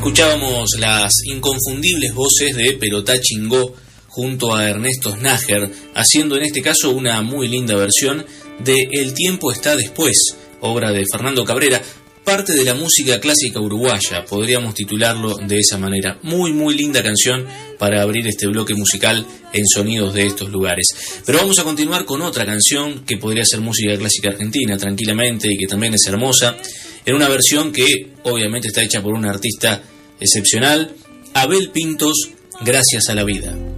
Escuchábamos las inconfundibles voces de Perotá Chingó junto a Ernesto Snager, haciendo en este caso una muy linda versión de El tiempo está después, obra de Fernando Cabrera, parte de la música clásica uruguaya, podríamos titularlo de esa manera. Muy muy linda canción para abrir este bloque musical en Sonidos de estos lugares. Pero vamos a continuar con otra canción que podría ser música clásica argentina tranquilamente y que también es hermosa, en una versión que obviamente está hecha por un artista excepcional, Abel Pintos, Gracias a la vida.